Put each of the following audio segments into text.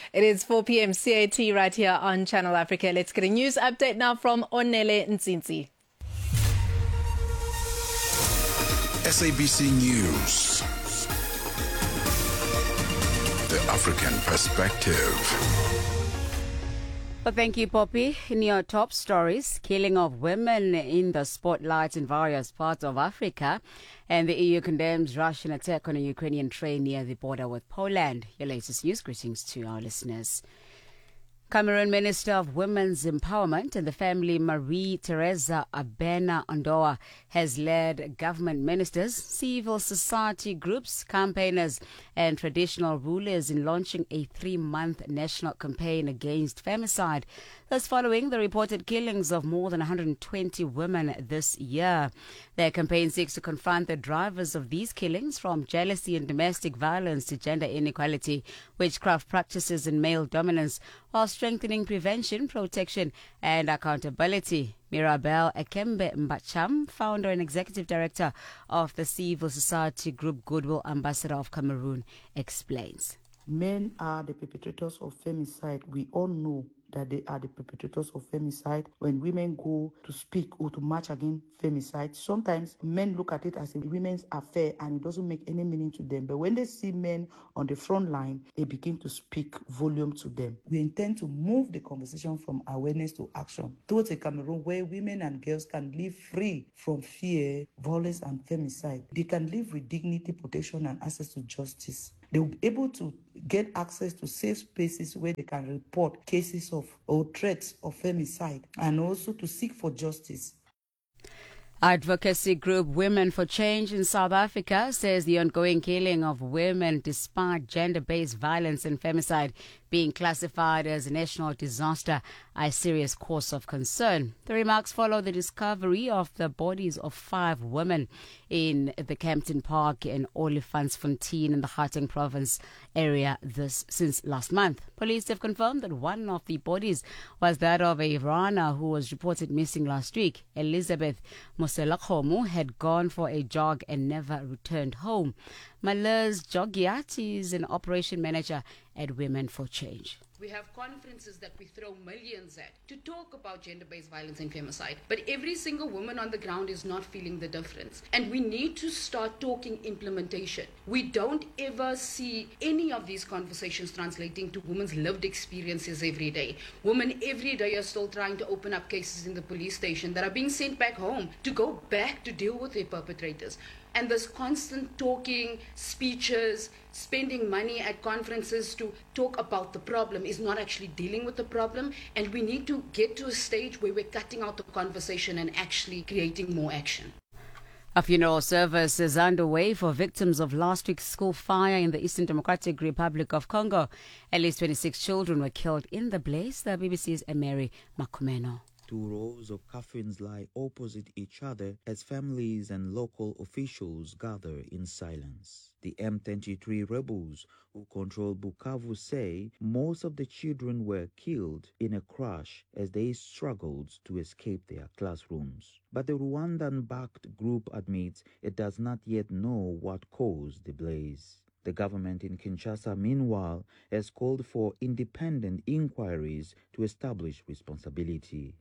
It is 4 p.m. CAT right here on Channel Africa. Let's get a news update now from Onele Ntsinzi. SABC News. The African Perspective. Well, thank you, Poppy. In your top stories, killing of women in the spotlight in various parts of Africa, and the EU condemns Russian attack on a Ukrainian train near the border with Poland. Your latest news. Greetings to our listeners. Cameroon Minister of Women's Empowerment and the Family, Marie-Theresa Abena Ondoa, has led government ministers, civil society groups, campaigners and traditional rulers in launching a 3-month national campaign against femicide. Thus following the reported killings of more than 120 women this year. Their campaign seeks to confront the drivers of these killings, from jealousy and domestic violence to gender inequality, witchcraft practices and male dominance, while strengthening prevention, protection and accountability. Mirabel Ekembe Mbacham, founder and executive director of the civil society group Goodwill Ambassador of Cameroon, explains. Men are the perpetrators of femicide. We all know that they are the perpetrators of femicide. When women go to speak or to march against femicide, sometimes men look at it as a women's affair and it doesn't make any meaning to them. But when they see men on the front line, they begin to speak volume to them. We intend to move the conversation from awareness to action towards a Cameroon where women and girls can live free from fear, violence and femicide. They can live with dignity, protection and access to justice. They will be able to get access to safe spaces where they can report cases of or threats of femicide and also to seek for justice. Advocacy group Women for Change in South Africa says the ongoing killing of women despite gender-based violence and femicide being classified as a national disaster are a serious cause of concern. The remarks follow the discovery of the bodies of 5 women in the Kempton Park and Olifantsfontein in the Gauteng province area since last month. Police have confirmed that one of the bodies was that of a runner who was reported missing last week. Elizabeth Moselakhomu had gone for a jog and never returned home. Malaz Jogiat is an operation manager at Women for Change. We have conferences that we throw millions at to talk about gender-based violence and femicide. But every single woman on the ground is not feeling the difference. And we need to start talking implementation. We don't ever see any of these conversations translating to women's lived experiences every day. Women every day are still trying to open up cases in the police station that are being sent back home to go back to deal with their perpetrators. And this constant talking, speeches, spending money at conferences to talk about the problem is not actually dealing with the problem. And we need to get to a stage where we're cutting out the conversation and actually creating more action. A funeral service is underway for victims of last week's school fire in the Eastern Democratic Republic of Congo. At least 26 children were killed in the blaze. The BBC's Emery Makumeno. 2 rows of coffins lie opposite each other as families and local officials gather in silence. The M23 rebels who control Bukavu say most of the children were killed in a crash as they struggled to escape their classrooms. But the Rwandan-backed group admits it does not yet know what caused the blaze. The government in Kinshasa, meanwhile, has called for independent inquiries to establish responsibility.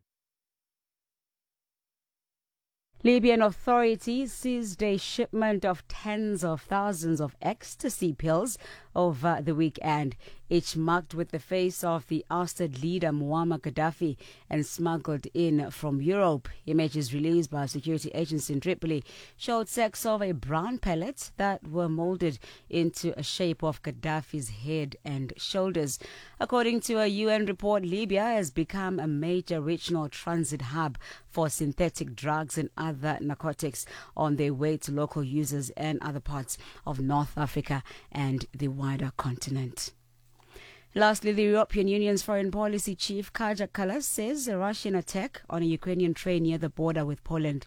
Libyan authorities seized a shipment of tens of thousands of ecstasy pills over the weekend, each marked with the face of the ousted leader Muammar Gaddafi and smuggled in from Europe. Images released by a security agency in Tripoli showed sacks of a brown pellet that were molded into a shape of Gaddafi's head and shoulders. According to a UN report, Libya has become a major regional transit hub for synthetic drugs and other narcotics on their way to local users and other parts of North Africa and the wider continent. Lastly, the European Union's foreign policy chief Kaja Kallas says a Russian attack on a Ukrainian train near the border with Poland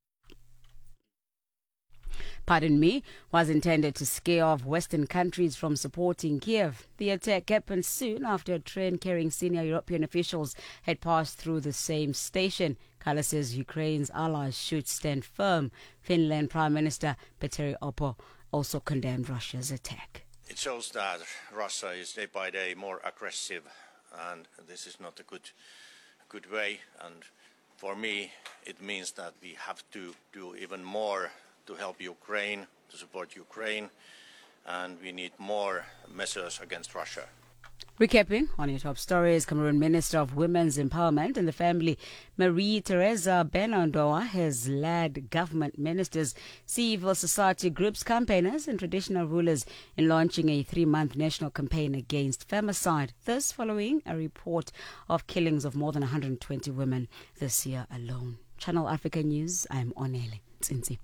was intended to scare off Western countries from supporting Kiev. The attack happened soon after a train carrying senior European officials had passed through the same station. Kallas says Ukraine's allies should stand firm. Finland Prime Minister Petteri Orpo also condemned Russia's attack. It shows that Russia is day by day more aggressive, and this is not a good way. And for me, it means that we have to do even more to help Ukraine, to support Ukraine, and we need more measures against Russia. Recapping on your top stories, Cameroon Minister of Women's Empowerment and the Family, Marie-Theresa Benandoa, has led government ministers, civil society groups, campaigners and traditional rulers in launching a 3-month national campaign against femicide. This following a report of killings of more than 120 women this year alone. Channel Africa News, I'm Onele Tsinzi.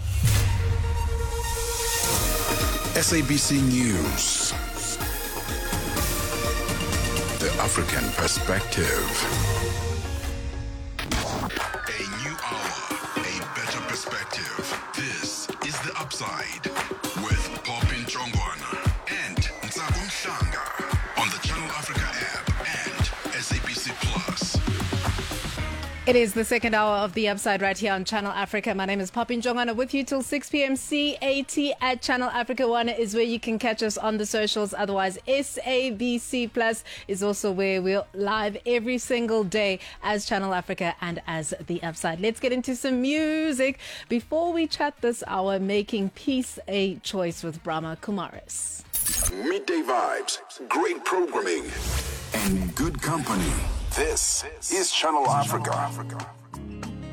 SABC News. The African Perspective. A new hour, a better perspective. This is The Upside with Popin Chongwana and Ntsako Mhlanga on the Channel Africa app and SABC Plus. It is the second hour of The Upside right here on Channel Africa. My name is Popin Jongana with you till 6 p.m. CAT at Channel Africa 1 is where you can catch us on the socials. Otherwise, SABC Plus is also where we're live every single day as Channel Africa and as The Upside. Let's get into some music. Before we chat this hour, making peace a choice with Brahma Kumaris. Midday vibes, great programming, and good company. This is Channel Africa.